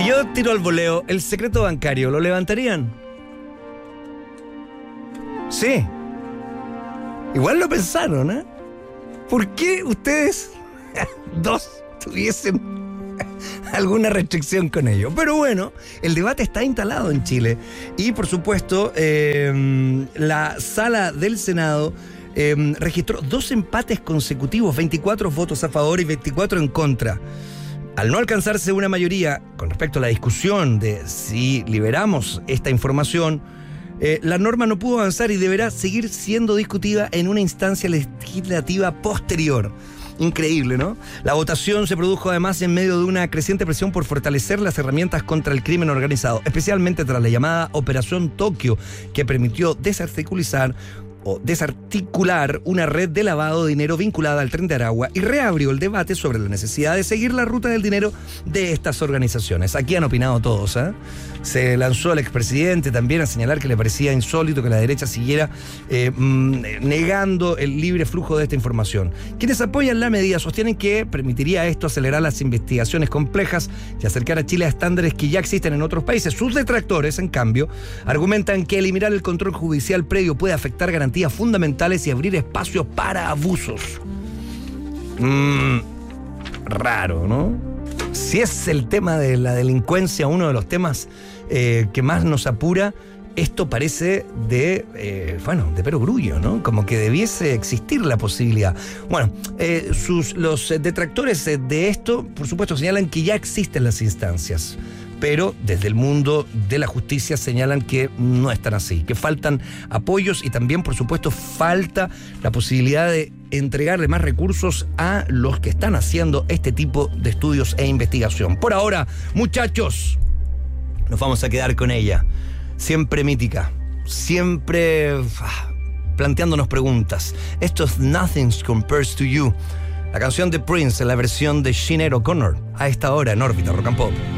Si yo tiro al voleo el secreto bancario, ¿lo levantarían? Sí. Igual lo pensaron, ¿eh? ¿Por qué ustedes dos tuviesen alguna restricción con ello? Pero bueno, el debate está instalado en Chile. Y por supuesto, la sala del Senado registró 2 empates consecutivos, 24 votos a favor y 24 en contra. Al no alcanzarse una mayoría con respecto a la discusión de si liberamos esta información, la norma no pudo avanzar y deberá seguir siendo discutida en una instancia legislativa posterior. Increíble, ¿no? La votación se produjo además en medio de una creciente presión por fortalecer las herramientas contra el crimen organizado, especialmente tras la llamada Operación Tokio, que permitió desarticular una red de lavado de dinero vinculada al Tren de Aragua y reabrió el debate sobre la necesidad de seguir la ruta del dinero de estas organizaciones. Aquí han opinado todos, ¿eh? Se lanzó el expresidente también a señalar que le parecía insólito que la derecha siguiera negando el libre flujo de esta información. Quienes apoyan la medida sostienen que permitiría esto acelerar las investigaciones complejas y acercar a Chile a estándares que ya existen en otros países. Sus detractores, en cambio, argumentan que eliminar el control judicial previo puede afectar garantías fundamentales y abrir espacios para abusos. Raro, ¿no? Si es el tema de la delincuencia uno de los temas que más nos apura, esto parece de perogrullo, ¿no? Como que debiese existir la posibilidad. Bueno, los detractores de esto, por supuesto, señalan que ya existen las instancias, pero desde el mundo de la justicia señalan que no están así, que faltan apoyos y también, por supuesto, falta la posibilidad de entregarle más recursos a los que están haciendo este tipo de estudios e investigación. Por ahora, muchachos, nos vamos a quedar con ella. Siempre mítica, siempre planteándonos preguntas. Esto es Nothing Compares to You, la canción de Prince en la versión de Sinéad O'Connor, a esta hora en órbita Rock and Pop.